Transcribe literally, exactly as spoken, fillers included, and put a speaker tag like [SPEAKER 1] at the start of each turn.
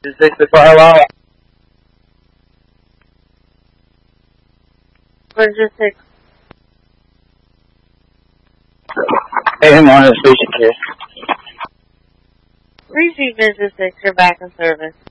[SPEAKER 1] six to fire alarm.
[SPEAKER 2] Bridger six.
[SPEAKER 1] Hey, him on the station here.
[SPEAKER 2] Receive Bridger six, you're back in service.